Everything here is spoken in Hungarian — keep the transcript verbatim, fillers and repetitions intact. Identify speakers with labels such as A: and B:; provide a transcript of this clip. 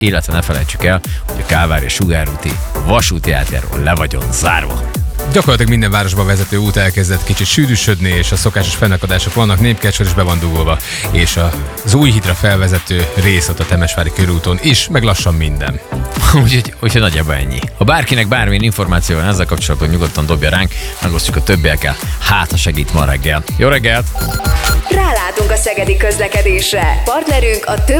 A: illetve ne felejtsük el, hogy a Kálvár és Sugárúti vasúti átjáró le vagyon zárva.
B: Gyakorlatilag minden városba vezető út elkezdett kicsit sűrűsödni, és a szokásos fennakadások vannak, Népkecsor is be van dugolva, és az új hídra felvezető rész ott a Temesvári körúton is, meg lassan minden.
A: Úgyhogy, úgyhogy nagyjából ennyi. Ha bárkinek bármilyen információ van ezzel kapcsolatban, nyugodtan dobja ránk, megosztjuk a többiekkel, hát ha segít ma reggel. Jó reggelt!
C: Rálátunk a szegedi közlekedésre. Partnerünk a több